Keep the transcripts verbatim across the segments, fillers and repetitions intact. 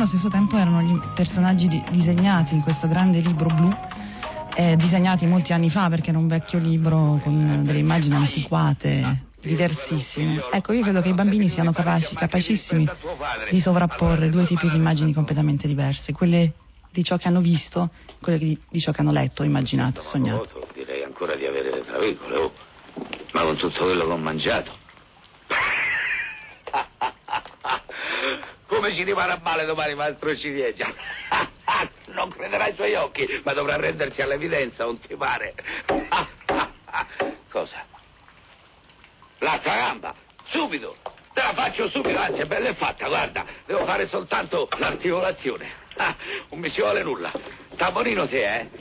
allo stesso tempo erano gli personaggi di- disegnati in questo grande libro blu, eh, disegnati molti anni fa, perché era un vecchio libro con delle immagini antiquate, diversissime. Ecco, io credo che i bambini siano capaci, capacissimi di sovrapporre due tipi di immagini completamente diverse, quelle di ciò che hanno visto, quelle di, di ciò che hanno letto, immaginato, sognato. Direi ancora di avere le favicole, oh. Ma con tutto quello che ho mangiato. Come ci rimane male domani, mastro Ciliegia? Non crederà ai suoi occhi, ma dovrà rendersi all'evidenza, non ti pare? Cosa? L'altra gamba, subito, te la faccio subito, anzi è bella e fatta, guarda, devo fare soltanto l'articolazione. Ah, non mi ci vuole nulla. Sta bonino te, eh?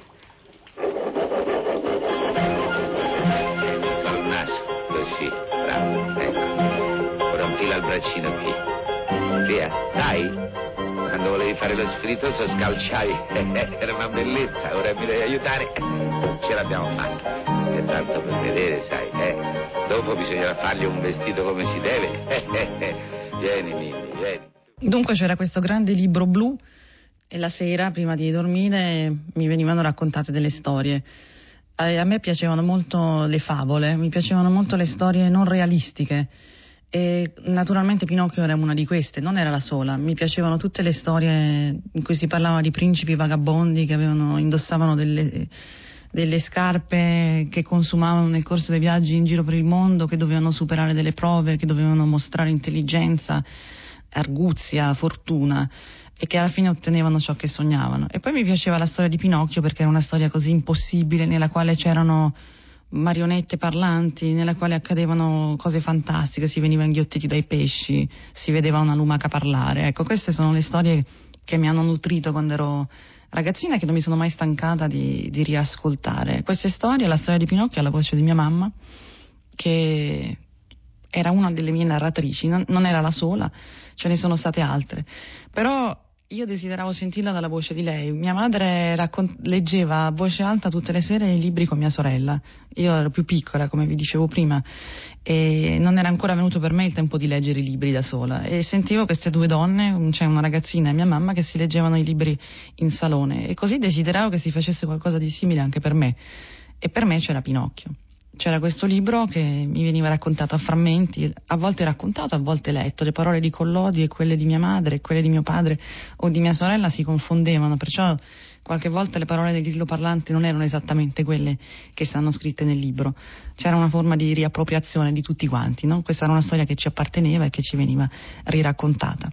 Al naso, così, bravo, ecco. Ora infila il braccino qui. Via, dai. Quando volevi fare lo spiritoso scalciavi. Era una bellezza, ora mi devi aiutare. Ce l'abbiamo fatta. E tanto per vedere, sai, eh. Dopo bisognerà fargli un vestito come si deve. Vieni, Mimmi, vieni. Dunque c'era questo grande libro blu e la sera, prima di dormire, mi venivano raccontate delle storie. Eh, a me piacevano molto le favole, mi piacevano molto le storie non realistiche. E naturalmente Pinocchio era una di queste, non era la sola. Mi piacevano tutte le storie in cui si parlava di principi vagabondi che avevano, indossavano delle, delle scarpe che consumavano nel corso dei viaggi in giro per il mondo, che dovevano superare delle prove, che dovevano mostrare intelligenza, arguzia, fortuna, e che alla fine ottenevano ciò che sognavano. E poi mi piaceva la storia di Pinocchio perché era una storia così impossibile, nella quale c'erano marionette parlanti, nella quale accadevano cose fantastiche, si veniva inghiottiti dai pesci, si vedeva una lumaca parlare. Ecco, queste sono le storie che mi hanno nutrito quando ero ragazzina e che non mi sono mai stancata di, di riascoltare. Queste storie, la storia di Pinocchio alla voce di mia mamma, che era una delle mie narratrici, non, non era la sola, ce ne sono state altre, però io desideravo sentirla dalla voce di lei. Mia madre raccont- leggeva a voce alta tutte le sere i libri con mia sorella. Io ero più piccola, come vi dicevo prima, e non era ancora venuto per me il tempo di leggere i libri da sola. E sentivo queste due donne, cioè una ragazzina e mia mamma, che si leggevano i libri in salone. E così desideravo che si facesse qualcosa di simile anche per me. E per me c'era Pinocchio. C'era questo libro che mi veniva raccontato a frammenti, a volte raccontato, a volte letto. Le parole di Collodi e quelle di mia madre e quelle di mio padre o di mia sorella si confondevano, perciò qualche volta le parole del grillo parlante non erano esattamente quelle che stanno scritte nel libro. C'era una forma di riappropriazione di tutti quanti, no? Questa era una storia che ci apparteneva e che ci veniva riraccontata.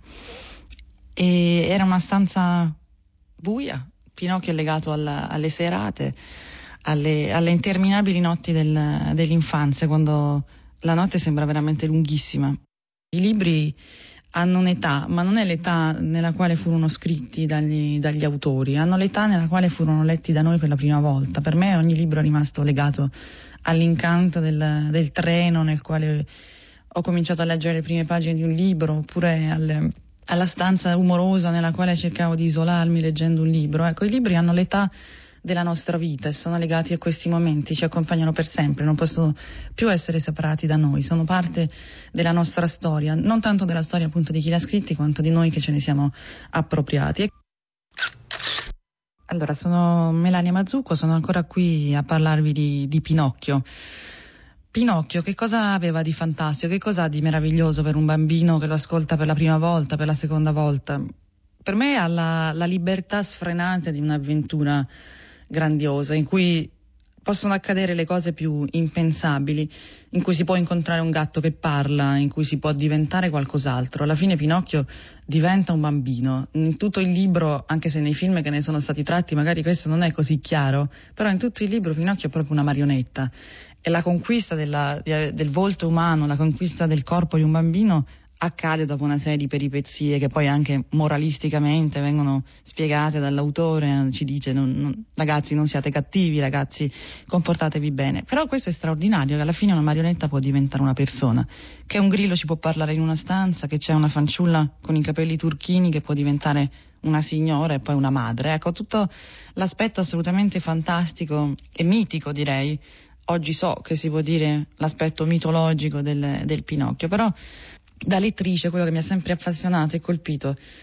E era una stanza buia. Pinocchio è legato alla, alle serate, Alle, alle interminabili notti del, dell'infanzia, quando la notte sembra veramente lunghissima. I libri hanno un'età, ma non è l'età nella quale furono scritti dagli, dagli autori, hanno l'età nella quale furono letti da noi per la prima volta. Per me ogni libro è rimasto legato all'incanto del, del treno nel quale ho cominciato a leggere le prime pagine di un libro, oppure al, alla stanza rumorosa nella quale cercavo di isolarmi leggendo un libro. Ecco, i libri hanno l'età della nostra vita e sono legati a questi momenti, ci accompagnano per sempre, non possono più essere separati da noi, sono parte della nostra storia, non tanto della storia appunto di chi li ha scritti quanto di noi che ce ne siamo appropriati. Allora, sono Melania Mazzucco, sono ancora qui a parlarvi di, di Pinocchio. Pinocchio, che cosa aveva di fantastico, che cosa ha di meraviglioso per un bambino che lo ascolta per la prima volta, per la seconda volta? Per me ha la, la libertà sfrenata di un'avventura grandiosa, in cui possono accadere le cose più impensabili, in cui si può incontrare un gatto che parla, in cui si può diventare qualcos'altro. Alla fine Pinocchio diventa un bambino. In tutto il libro, anche se nei film che ne sono stati tratti magari questo non è così chiaro, però in tutto il libro Pinocchio è proprio una marionetta. E la conquista della, del volto umano, la conquista del corpo di un bambino accade dopo una serie di peripezie che poi anche moralisticamente vengono spiegate dall'autore. Ci dice non, non, ragazzi non siate cattivi, ragazzi comportatevi bene. Però questo è straordinario, che alla fine una marionetta può diventare una persona, che un grillo ci può parlare in una stanza, che c'è una fanciulla con i capelli turchini che può diventare una signora e poi una madre. Ecco, tutto l'aspetto assolutamente fantastico e mitico, direi. Oggi so che si può dire l'aspetto mitologico del, del Pinocchio, però da lettrice quello che mi ha sempre appassionato e colpito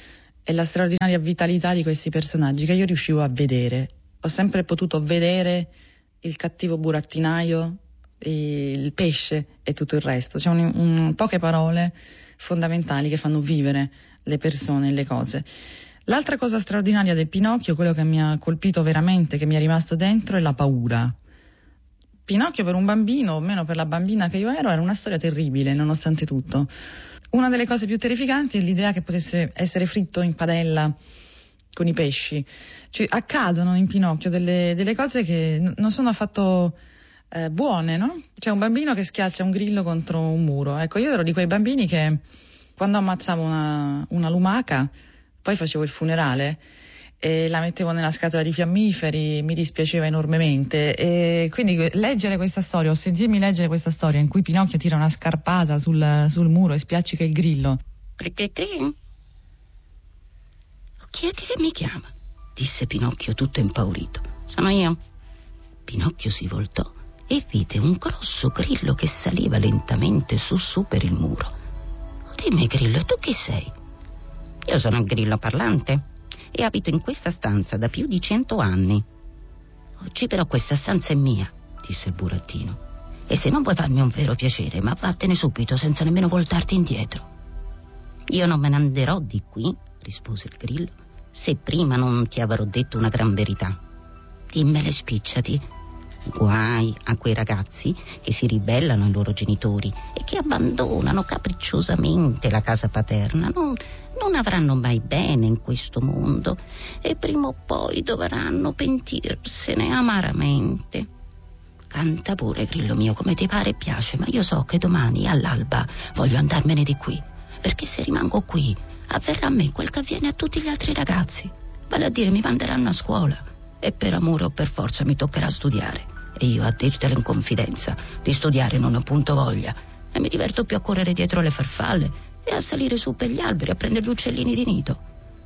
e la straordinaria vitalità di questi personaggi che io riuscivo a vedere. Ho sempre potuto vedere il cattivo burattinaio, il pesce e tutto il resto. C'è un, un, poche parole fondamentali che fanno vivere le persone e le cose. L'altra cosa straordinaria del Pinocchio, quello che mi ha colpito veramente, che mi è rimasto dentro, è la paura. Pinocchio per un bambino, o meno per la bambina che io ero, era una storia terribile, nonostante tutto. Una delle cose più terrificanti è l'idea che potesse essere fritto in padella con i pesci. Cioè, accadono in Pinocchio delle, delle cose che n- non sono affatto eh, buone, no? C'è un bambino che schiaccia un grillo contro un muro. Ecco, io ero di quei bambini che quando ammazzavo una, una lumaca, poi facevo il funerale e la mettevo nella scatola di fiammiferi, mi dispiaceva enormemente. E quindi leggere questa storia, o sentirmi leggere questa storia in cui Pinocchio tira una scarpata sul, sul muro e spiaccica il grillo. Cri cri cri. Chi è che mi chiama? Disse Pinocchio tutto impaurito. Sono io. Pinocchio si voltò e vide un grosso grillo che saliva lentamente su su per il muro. Dimmi, grillo, e tu chi sei? Io sono il grillo parlante e abito in questa stanza da più di cento anni. Oggi però questa stanza è mia, disse il burattino. E se non vuoi farmi un vero piacere, ma vattene subito senza nemmeno voltarti indietro. Io non me ne anderò di qui, rispose il grillo, se prima non ti avrò detto una gran verità. Dimmele, spicciati. Guai a quei ragazzi che si ribellano ai loro genitori e che abbandonano capricciosamente la casa paterna. Non, non avranno mai bene in questo mondo e prima o poi dovranno pentirsene amaramente. Canta pure, grillo mio, come ti pare e piace, ma io so che domani all'alba voglio andarmene di qui, perché se rimango qui avverrà a me quel che avviene a tutti gli altri ragazzi, vale a dire mi manderanno a scuola e per amore o per forza mi toccherà studiare. E io, a dirtelo in confidenza, di studiare non ho punto voglia e mi diverto più a correre dietro le farfalle e a salire su per gli alberi a prendere gli uccellini di nido.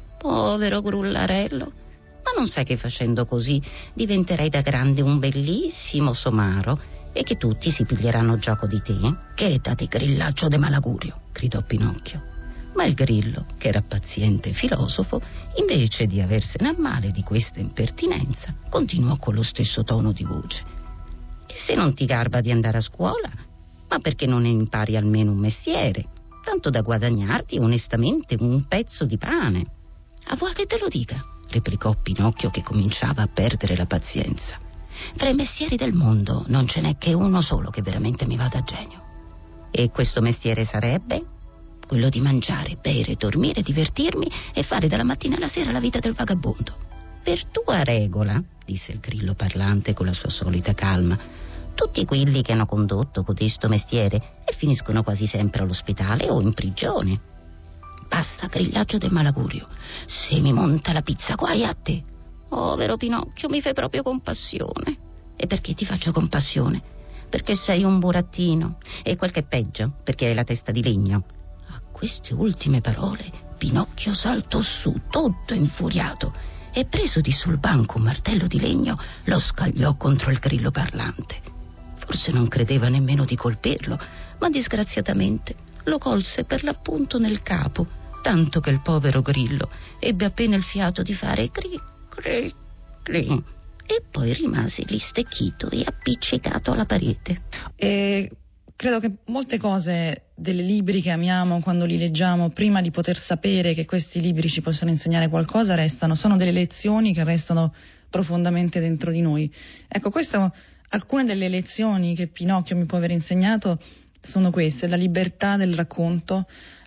Povero grullarello, ma non sai che facendo così diventerai da grande un bellissimo somaro e che tutti si piglieranno gioco di te? Chetati, grillaccio de malagurio, gridò Pinocchio. Ma il grillo, che era paziente e filosofo, invece di aversene a male di questa impertinenza, continuò con lo stesso tono di voce. E se non ti garba di andare a scuola, ma perché non ne impari almeno un mestiere, tanto da guadagnarti onestamente un pezzo di pane? A vuoi che te lo dica? Replicò Pinocchio, che cominciava a perdere la pazienza. Tra i mestieri del mondo non ce n'è che uno solo che veramente mi vada a genio. E questo mestiere sarebbe? Quello di mangiare, bere, dormire, divertirmi e fare dalla mattina alla sera la vita del vagabondo. Per tua regola, disse il grillo parlante con la sua solita calma, tutti quelli che hanno condotto codesto mestiere e finiscono quasi sempre all'ospedale o in prigione. Basta, grillaggio del malagurio, se mi monta la pizza guai a te. Povero Pinocchio, mi fai proprio compassione. E perché ti faccio compassione? Perché sei un burattino e quel che è peggio, perché hai la testa di legno. A queste ultime parole Pinocchio saltò su tutto infuriato e preso di sul banco un martello di legno lo scagliò contro il grillo parlante. Forse non credeva nemmeno di colpirlo, ma disgraziatamente lo colse per l'appunto nel capo, tanto che il povero grillo ebbe appena il fiato di fare cri cri cri e poi rimase lì stecchito e appiccicato alla parete. E credo che molte cose dei libri che amiamo quando li leggiamo, prima di poter sapere che questi libri ci possono insegnare qualcosa, restano, sono delle lezioni che restano profondamente dentro di noi. Ecco, questo, alcune delle lezioni che Pinocchio mi può aver insegnato sono queste: la libertà del racconto,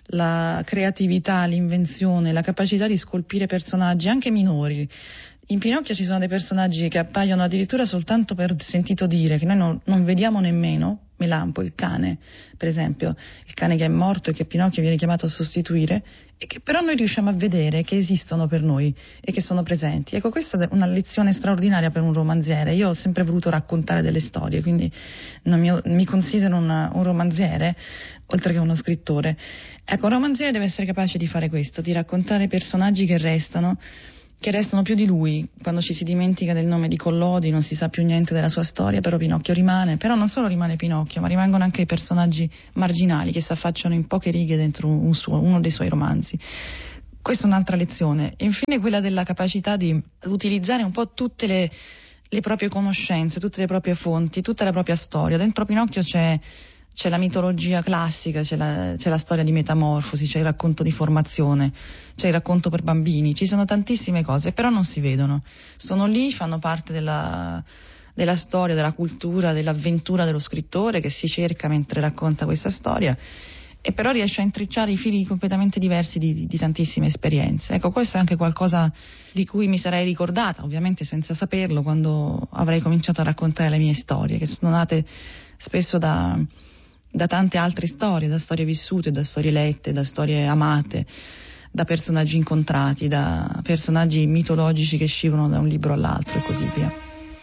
la creatività, l'invenzione, la capacità di scolpire personaggi anche minori. In Pinocchio ci sono dei personaggi che appaiono addirittura soltanto per sentito dire, che noi non, non vediamo nemmeno. Melampo, il cane, per esempio, il cane che è morto e che Pinocchio viene chiamato a sostituire, e che però noi riusciamo a vedere che esistono per noi e che sono presenti. Ecco, questa è una lezione straordinaria per un romanziere. Io ho sempre voluto raccontare delle storie, quindi non mi, mi considero una, un romanziere, oltre che uno scrittore. Ecco, un romanziere deve essere capace di fare questo, di raccontare personaggi che restano, che restano più di lui. Quando ci si dimentica del nome di Collodi non si sa più niente della sua storia, però Pinocchio rimane. Però non solo rimane Pinocchio, ma rimangono anche i personaggi marginali che si affacciano in poche righe dentro un suo, uno dei suoi romanzi. Questa è un'altra lezione. E infine quella della capacità di utilizzare un po' tutte le, le proprie conoscenze, tutte le proprie fonti, tutta la propria storia. Dentro Pinocchio c'è, c'è la mitologia classica, c'è la, c'è la storia di metamorfosi, c'è il racconto di formazione, c'è il racconto per bambini, ci sono tantissime cose, però non si vedono. Sono lì, fanno parte della, della storia, della cultura, dell'avventura dello scrittore che si cerca mentre racconta questa storia, e però riesce a intrecciare i fili completamente diversi di, di, di tantissime esperienze. Ecco, questo è anche qualcosa di cui mi sarei ricordata, ovviamente senza saperlo, quando avrei cominciato a raccontare le mie storie, che sono nate spesso da, da tante altre storie, da storie vissute, da storie lette, da storie amate, da personaggi incontrati, da personaggi mitologici che scivolano da un libro all'altro e così via.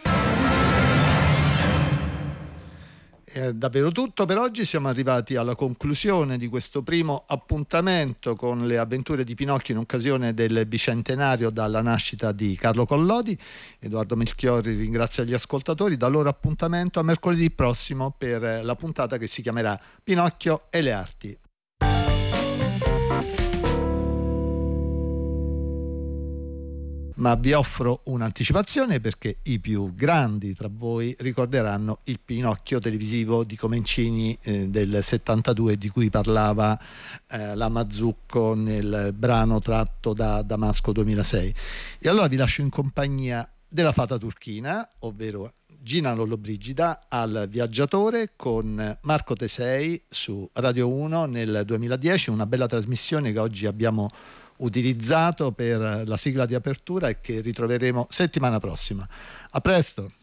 È davvero tutto per oggi, siamo arrivati alla conclusione di questo primo appuntamento con le avventure di Pinocchio in occasione del bicentenario dalla nascita di Carlo Collodi. Edoardo Melchiorri ringrazia gli ascoltatori, dà loro appuntamento a mercoledì prossimo per la puntata che si chiamerà Pinocchio e le arti. Ma vi offro un'anticipazione, perché i più grandi tra voi ricorderanno il Pinocchio televisivo di Comencini eh, del settantadue, di cui parlava eh, la Mazzucco nel brano tratto da Damasco duemilasei. E allora vi lascio in compagnia della Fata Turchina, ovvero Gina Lollobrigida al Viaggiatore, con Marco Tesei su Radio uno nel duemiladieci, una bella trasmissione che oggi abbiamo utilizzato per la sigla di apertura e che ritroveremo settimana prossima. A presto!